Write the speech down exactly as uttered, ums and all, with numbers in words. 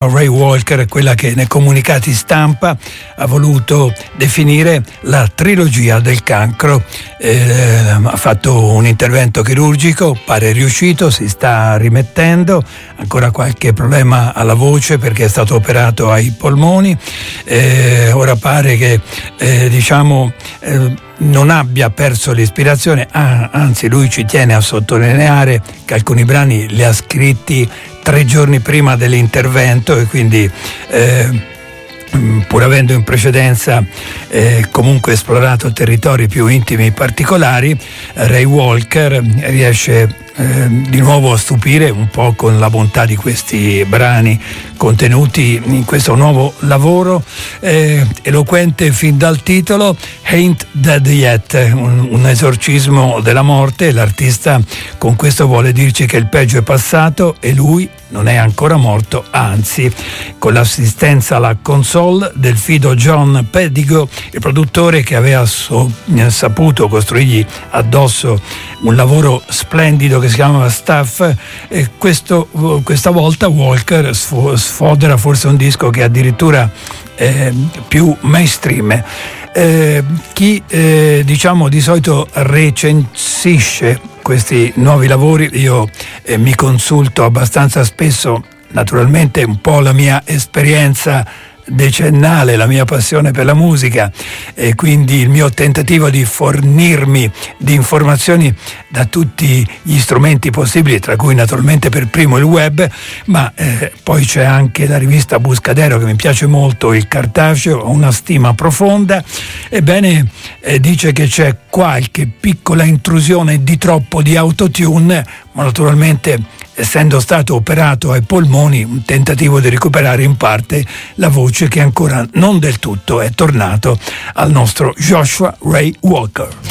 Ray Walker, quella che nei comunicati stampa ha voluto definire la trilogia del cancro. Eh, ha fatto un intervento chirurgico, pare riuscito, si sta rimettendo, ancora qualche problema alla voce perché è stato operato ai polmoni. Eh, ora pare che eh, diciamo eh, non abbia perso l'ispirazione, ah, anzi lui ci tiene a sottolineare che alcuni brani li ha scritti tre giorni prima dell'intervento e quindi eh, pur avendo in precedenza eh, comunque esplorato territori più intimi e particolari, Ray Walker riesce eh, di nuovo a stupire un po' con la bontà di questi brani contenuti in questo nuovo lavoro, eh, eloquente fin dal titolo, Ain't Dead Yet, un, un esorcismo della morte. L'artista con questo vuole dirci che il peggio è passato e lui non è ancora morto, anzi. Con l'assistenza alla console del fido John Pedigo, il produttore che aveva so, saputo costruirgli addosso un lavoro splendido che si chiamava Stuff, e questo, questa volta Walker sfodera forse un disco che è addirittura eh, più mainstream. Eh, chi eh, diciamo di solito recensisce questi nuovi lavori, io eh, mi consulto abbastanza spesso, naturalmente un po' la mia esperienza decennale, la mia passione per la musica e quindi il mio tentativo di fornirmi di informazioni da tutti gli strumenti possibili, tra cui naturalmente per primo il web, ma eh, poi c'è anche la rivista Buscadero che mi piace molto, il cartaceo, ho una stima profonda. Ebbene, eh, dice che c'è qualche piccola intrusione di troppo di autotune, ma naturalmente essendo stato operato ai polmoni, un tentativo di recuperare in parte la voce che ancora non del tutto è tornato al nostro Joshua Ray Walker.